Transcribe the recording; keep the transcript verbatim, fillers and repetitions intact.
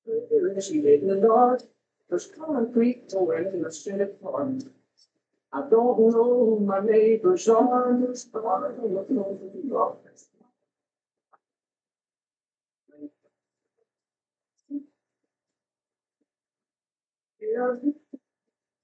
She made in the dark. There's concrete pouring in the street front. I don't know who my neighbors are, but I don't know who you are. Yeah.